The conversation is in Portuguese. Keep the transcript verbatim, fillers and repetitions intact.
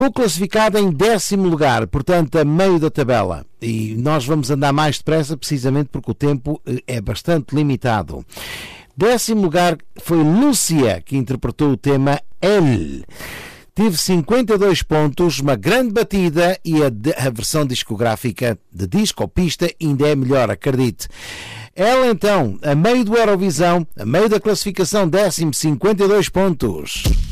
Ficou classificada em décimo lugar, portanto, a meio da tabela. E nós vamos andar mais depressa, precisamente porque o tempo é bastante limitado. Décimo lugar foi Lúcia, que interpretou o tema Elle. Teve cinquenta e dois pontos, uma grande batida, e a, de, a versão discográfica de disco ou pista ainda é melhor, acredite. Ela então, a meio do Eurovisão, a meio da classificação, décimo, cinquenta e dois pontos.